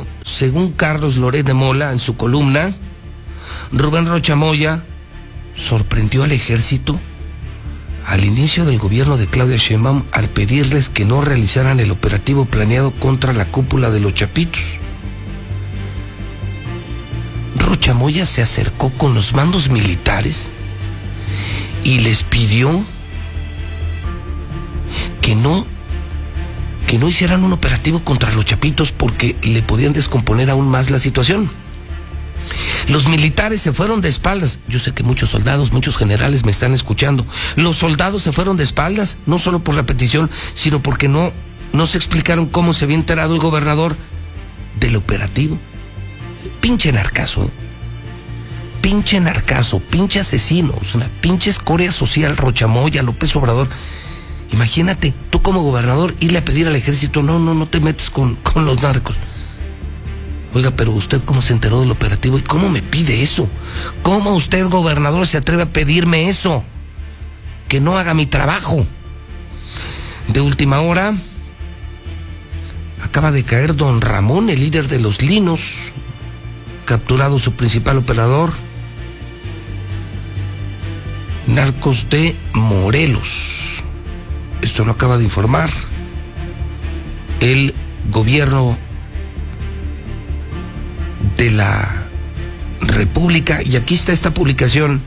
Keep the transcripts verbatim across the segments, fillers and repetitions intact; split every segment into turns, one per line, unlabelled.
operativo. Según Carlos Loret de Mola en su columna, Rubén Rocha Moya sorprendió al ejército al inicio del gobierno de Claudia Sheinbaum al pedirles que no realizaran el operativo planeado contra la cúpula de los Chapitos. Rocha Moya se acercó con los mandos militares y les pidió que no que no hicieran un operativo contra los Chapitos porque le podían descomponer aún más la situación. Los militares se fueron de espaldas. Yo sé que muchos soldados, muchos generales me están escuchando. Los soldados se fueron de espaldas, no solo por la petición, sino porque no, no se explicaron cómo se había enterado el gobernador del operativo. Pinche narcazo, ¿eh? Pinche narcazo, pinche asesino, o sea, una pinche escoria social, Rocha Moya, López Obrador. Imagínate, tú como gobernador irle a pedir al ejército, no, no, no te metes con, con los narcos. Oiga, pero usted cómo se enteró del operativo y cómo me pide eso. ¿Cómo usted, gobernador, se atreve a pedirme eso? Que no haga mi trabajo. De última hora, acaba de caer don Ramón, el líder de los Linos, capturado su principal operador, narcos de Morelos. Esto lo acaba de informar el gobierno de la República, y aquí está esta publicación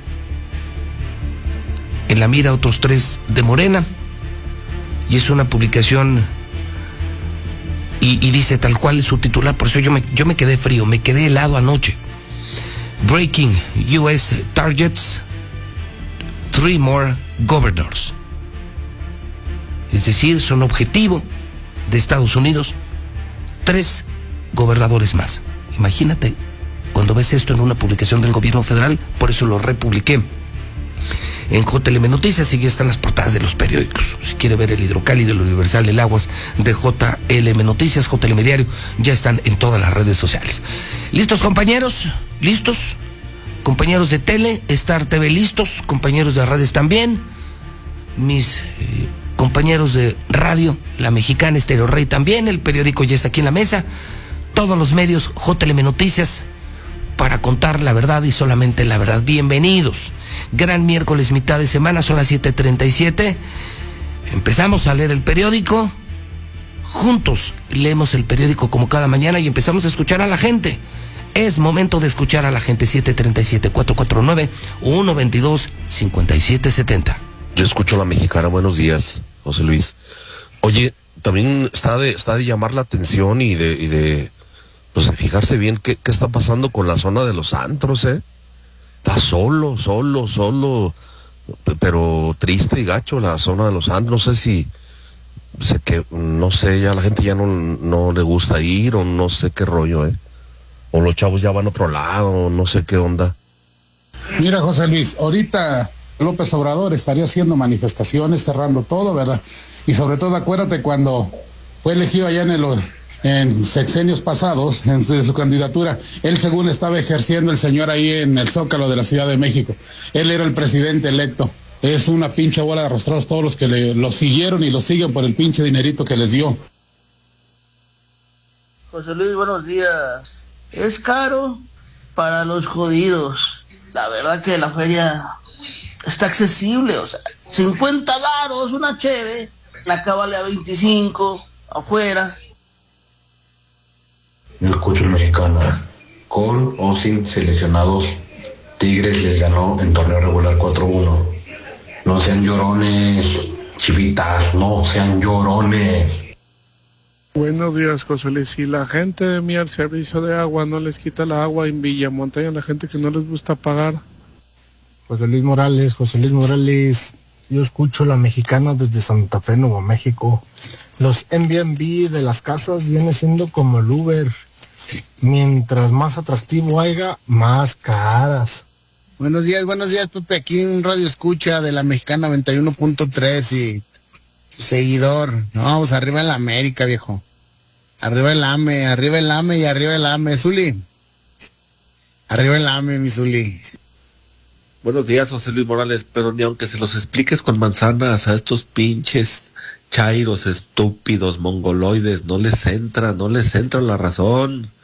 en la mira, otros tres de Morena, y es una publicación y, y dice tal cual su titular. Por eso yo me, yo me quedé frío, me quedé helado anoche. Breaking U S targets three more governors. Es decir, son objetivo de Estados Unidos tres gobernadores más. Imagínate, cuando ves esto en una publicación del gobierno federal, por eso lo republiqué en J L M Noticias, y ya están las portadas de los periódicos. Si quiere ver el Hidrocálido, el Universal, el Aguas de J L M Noticias, J L M Diario, ya están en todas las redes sociales. ¿Listos, compañeros? ¿Listos? Compañeros de tele, Star T V listos, compañeros de redes también, mis eh, compañeros de radio, La Mexicana, Estéreo Rey también, el periódico ya está aquí en la mesa, todos los medios, J L M Noticias, para contar la verdad y solamente la verdad. Bienvenidos. Gran miércoles, mitad de semana, son las siete treinta y siete. Empezamos a leer el periódico. Juntos leemos el periódico como cada mañana y empezamos a escuchar a la gente. Es momento de escuchar a la gente. Siete treinta y siete, cuatro cuatro nueve, uno veintidós, cincuenta y siete setenta.
Yo escucho a La Mexicana. Buenos días, José Luis. Oye, también está de, está de llamar la atención y de, y de pues de fijarse bien qué, qué está pasando con la zona de los antros, ¿eh? Está solo, solo, solo, pero triste y gacho la zona de los antros. No sé si, sé que, no sé, ya la gente ya no, no le gusta ir, o no sé qué rollo, ¿eh? O los chavos ya van a otro lado, no sé qué onda.
Mira, José Luis, ahorita López Obrador estaría haciendo manifestaciones, cerrando todo, ¿verdad? Y sobre todo acuérdate cuando fue elegido allá en el... en sexenios pasados, en su, de su candidatura, él según estaba ejerciendo el señor ahí en el Zócalo de la Ciudad de México. Él era el presidente electo. Es una pinche bola de arrastrados todos los que le, lo siguieron y lo siguen por el pinche dinerito que les dio.
José Luis, buenos días. Es caro para los jodidos. La verdad que la feria está accesible, o sea, cincuenta varos, una cheve, la cábale a veinticinco, afuera.
Yo escucho el Mexicana. Con o sin seleccionados, Tigres les ganó en torneo regular cuatro uno. No sean llorones, chivitas, no sean llorones.
Buenos días, José Luis. Si la gente de mi al servicio de agua no les quita la agua en Villamonte, a la gente que no les gusta pagar.
José Luis Morales, José Luis Morales, yo escucho La Mexicana desde Santa Fe, Nuevo México. Los Airbnb de las casas viene siendo como el Uber. Mientras más atractivo haya, más caras.
Buenos días, buenos días, Pepe. Aquí un radio escucha de La Mexicana noventa y uno punto tres y tu seguidor. No, pues arriba en la América, viejo. Arriba el AME, arriba el AME y arriba el AME. Zuli. Arriba el AME, mi Zuli.
Buenos días, José Luis Morales, pero ni aunque se los expliques con manzanas a estos pinches chairos estúpidos, mongoloides, no les entra, no les entra la razón.